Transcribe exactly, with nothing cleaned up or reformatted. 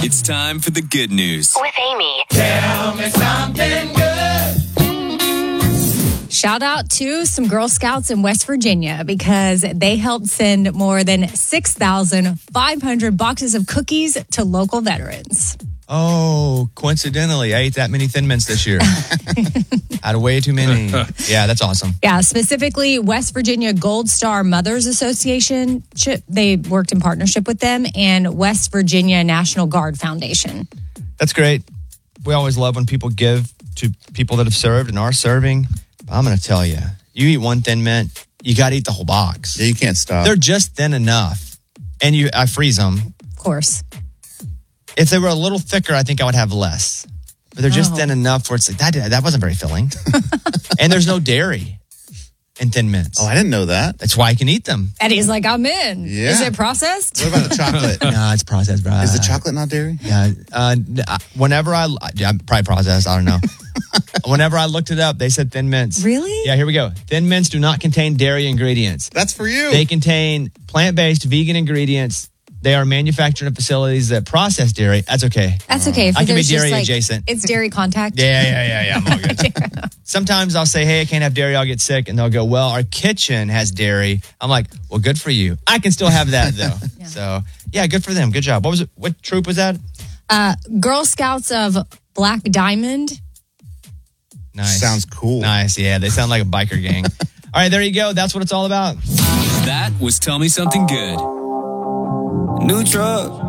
It's time for the good news with Amy. Tell me something good. Shout out to some Girl Scouts in West Virginia because they helped send more than six thousand five hundred boxes of cookies to local veterans. Oh, coincidentally, I ate that many Thin Mints this year. Had way too many. Yeah, that's awesome. Yeah, specifically West Virginia Gold Star Mothers Association. They worked in partnership with them, and West Virginia National Guard Foundation. That's great. We always love when people give to people that have served and are serving. I'm going to tell you, you eat one Thin Mint, you got to eat the whole box. Yeah, you can't stop. They're just thin enough. And you, I freeze them. Of course. If they were a little thicker, I think I would have less. But they're just oh. thin enough where it's like, that, that wasn't very filling. And there's no dairy in Thin Mints. Oh, I didn't know that. That's why I can eat them. And he's like, I'm in. Yeah. Is it processed? What about the chocolate? No, it's processed, bro. Is the chocolate not dairy? Yeah. Uh, whenever I, yeah, probably processed, I don't know. Whenever I looked it up, they said Thin Mints. Really? Yeah, here we go. Thin Mints do not contain dairy ingredients. That's for you. They contain plant-based vegan ingredients. They are manufactured in facilities that process dairy. That's okay. That's okay. If I can be there's just dairy like, adjacent. It's dairy contact. Yeah, yeah, yeah, yeah. I'm all good. Sometimes I'll say, hey, I can't have dairy. I'll get sick. And they'll go, well, our kitchen has dairy. I'm like, well, good for you. I can still have that, though. yeah. So, yeah, good for them. Good job. What was it? What troop was that? Uh, Girl Scouts of Black Diamond. Nice. Sounds cool. Nice. Yeah, they sound like a biker gang. All right, there you go. That's what it's all about. That was Tell Me Something Good. New truck,